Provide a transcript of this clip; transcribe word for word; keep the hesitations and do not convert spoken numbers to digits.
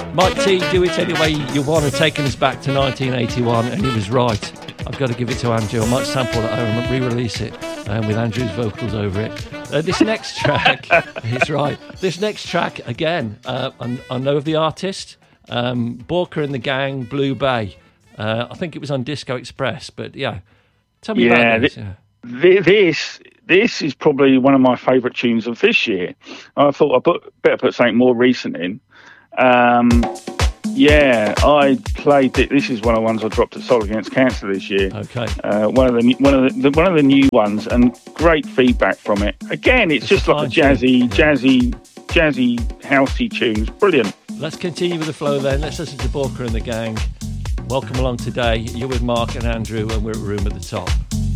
Mike T, Do It Anyway You Want, to taking us back to nineteen eighty-one, and he was right. I've got to give it to Andrew. I might sample it and re-release it um, with Andrew's vocals over it. Uh, this next track, he's right. This next track, again, uh, I, I know of the artist, um, Borker and the Gang, Blue Bay. Uh, I think it was on Disco Express, but yeah. Tell me yeah, about this. Th- yeah. This this is probably one of my favourite tunes of this year. I thought I put, better put something more recent in. Um, yeah, I played it. This is one of the ones I dropped at Soul Against Cancer this year. Okay. Uh, one of the one of the one of the new ones, and great feedback from it. Again, it's, it's just like a jazzy, yeah. jazzy, jazzy, housey tunes. Brilliant. Let's continue with the flow then. Let's listen to Borker and the Gang. Welcome along today. You're with Mark and Andrew, and we're at Room at the Top.